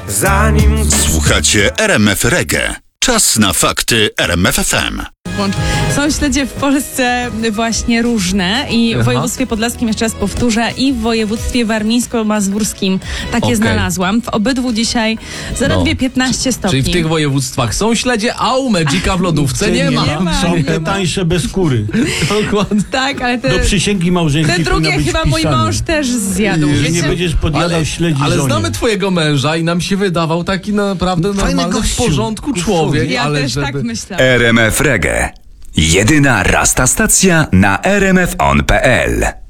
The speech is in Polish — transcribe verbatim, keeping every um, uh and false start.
zanim... Słuchacie R M F Reggae. Czas na fakty R M F F M. Są śledzie w Polsce właśnie różne i w Aha. województwie podlaskim, jeszcze raz powtórzę, i w województwie warmińsko-mazurskim takie Okej. znalazłam. W obydwu dzisiaj zaledwie No. piętnaście stopni. Czyli w tych województwach są śledzie, a u Magica w lodówce nie, ma. nie ma. Są nie te ma. tańsze bez skóry. Dokładnie. Tak, ale te, Do przysięgi małżeńskiej te drugie powinno być chyba mój wpisane, mąż też zjadł. że Wiecie? nie będziesz podjadał śledzi ale żonie. znamy twojego męża i nam się wydawał taki naprawdę normalny, w gościu. porządku człowiek. Ja ale też żeby... tak myślałam. R M F Reggae. Jedyna rasta stacja na r m f on kropka p l.